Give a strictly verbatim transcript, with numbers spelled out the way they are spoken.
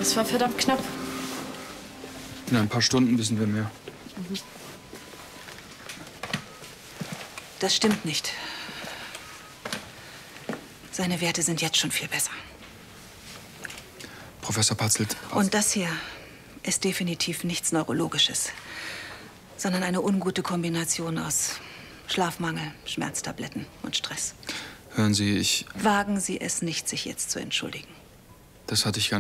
Das war verdammt knapp. In ein paar Stunden wissen wir mehr. Mhm. Das stimmt nicht. Seine Werte sind jetzt schon viel besser. Professor Patzelt. Und das hier ist definitiv nichts Neurologisches, sondern eine ungute Kombination aus Schlafmangel, Schmerztabletten und Stress. Hören Sie, ich... Wagen Sie es nicht, sich jetzt zu entschuldigen. Das hatte ich gar nicht.